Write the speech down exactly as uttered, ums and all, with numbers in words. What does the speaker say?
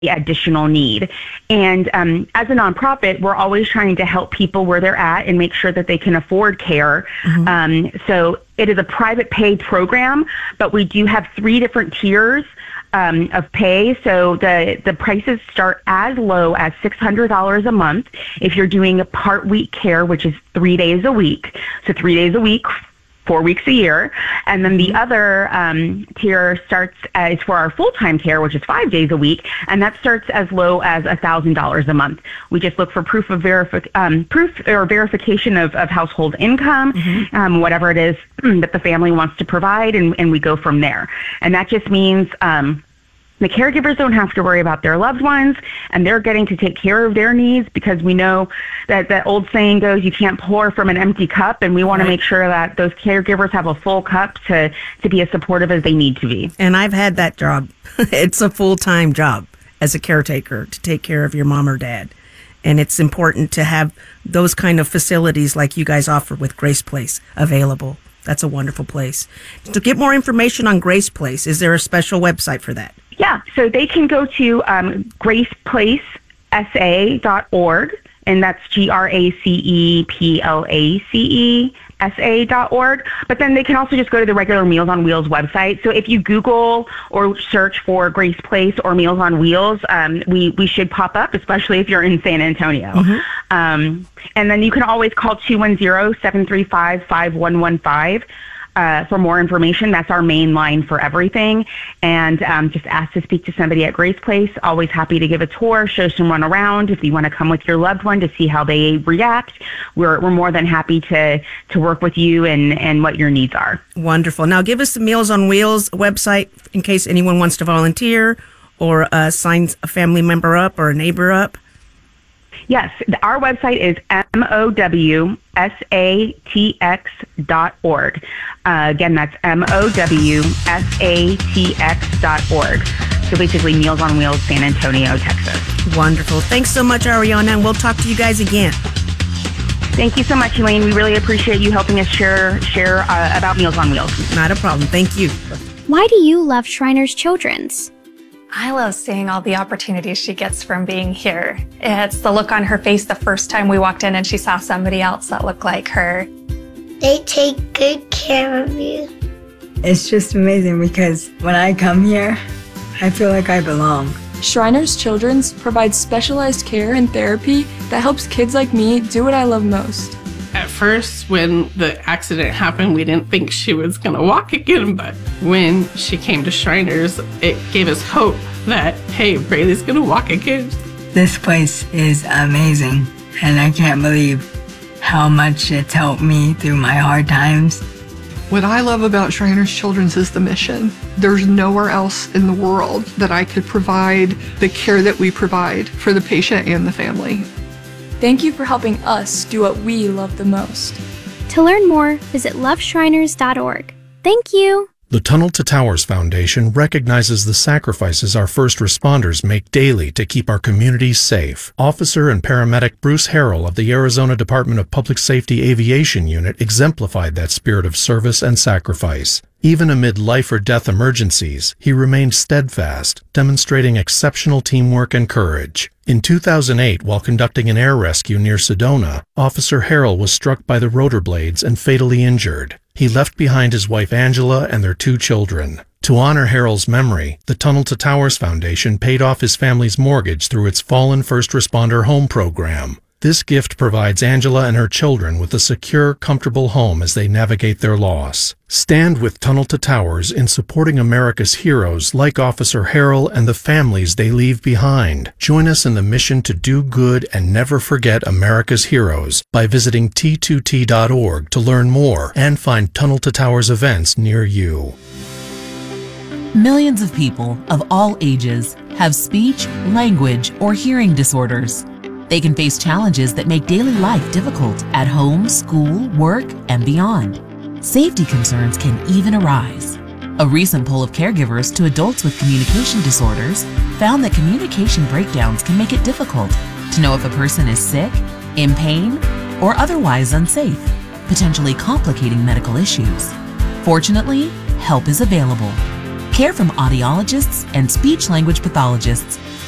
additional need. And um, as a nonprofit, we're always trying to help people where they're at and make sure that they can afford care. Mm-hmm. Um, so it is a private pay program, but we do have three different tiers um, of pay. So the, the prices start as low as six hundred dollars a month if you're doing a part week care, which is three days a week. So three days a week, four weeks a year. And then the other um, tier starts as for our full-time care, which is five days a week, and that starts as low as one thousand dollars a month. We just look for proof of verifi- um, proof or verification of, of household income, mm-hmm. um, whatever it is that the family wants to provide, and, and we go from there. And that just means um, the caregivers don't have to worry about their loved ones, and they're getting to take care of their needs, because we know that that old saying goes, you can't pour from an empty cup, and we want right. to make sure that those caregivers have a full cup to, to be as supportive as they need to be. And I've had that job. It's a full-time job as a caretaker to take care of your mom or dad. And it's important to have those kind of facilities like you guys offer with Grace Place available. That's a wonderful place. To get more information on Grace Place, is there a special website for that? Yeah, so they can go to um, grace place s a dot org, and that's G R A C E P L A C E S A dot org. But then they can also just go to the regular Meals on Wheels website. So if you Google or search for Grace Place or Meals on Wheels, um, we, we should pop up, especially if you're in San Antonio. Mm-hmm. Um, and then you can always call two one zero, seven three five, five one one five. Uh, for more information. That's our main line for everything. And um, just ask to speak to somebody at Grace Place. Always happy to give a tour, show someone around. If you want to come with your loved one to see how they react, we're we're more than happy to to work with you and, and what your needs are. Wonderful. Now give us the Meals on Wheels website in case anyone wants to volunteer or uh, sign a family member up or a neighbor up. Yes, our website is M O W S A T X dot org. Uh, again, that's M O W S A T X dot org. So basically, Meals on Wheels, San Antonio, Texas. Wonderful. Thanks so much, Ariana, and we'll talk to you guys again. Thank you so much, Elaine. We really appreciate you helping us share share uh, about Meals on Wheels. Not a problem. Thank you. Why do you love Shriners Children's? I love seeing all the opportunities she gets from being here. It's the look on her face the first time we walked in and she saw somebody else that looked like her. They take good care of you. It's just amazing because when I come here, I feel like I belong. Shriners Children's provides specialized care and therapy that helps kids like me do what I love most. At first, when the accident happened, we didn't think she was going to walk again, but when she came to Shriners, it gave us hope that, hey, Braylee's going to walk again. This place is amazing, and I can't believe how much it's helped me through my hard times. What I love about Shriners Children's is the mission. There's nowhere else in the world that I could provide the care that we provide for the patient and the family. Thank you for helping us do what we love the most. To learn more, visit love shriners dot org. Thank you. The Tunnel to Towers Foundation recognizes the sacrifices our first responders make daily to keep our communities safe. Officer and paramedic Bruce Harrell of the Arizona Department of Public Safety Aviation Unit exemplified that spirit of service and sacrifice. Even amid life or death emergencies, he remained steadfast, demonstrating exceptional teamwork and courage. In two thousand eight, while conducting an air rescue near Sedona, Officer Harrell was struck by the rotor blades and fatally injured. He left behind his wife Angela and their two children. To honor Harrell's memory, the Tunnel to Towers Foundation paid off his family's mortgage through its Fallen First Responder Home Program. This gift provides Angela and her children with a secure, comfortable home as they navigate their loss. Stand with Tunnel to Towers in supporting America's heroes like Officer Harrell and the families they leave behind. Join us in the mission to do good and never forget America's heroes by visiting T two T dot org to learn more and find Tunnel to Towers events near you. Millions of people of all ages have speech, language, or hearing disorders. They can face challenges that make daily life difficult at home, school, work, and beyond. Safety concerns can even arise. A recent poll of caregivers to adults with communication disorders found that communication breakdowns can make it difficult to know if a person is sick, in pain, or otherwise unsafe, potentially complicating medical issues. Fortunately, help is available. Care from audiologists and speech-language pathologists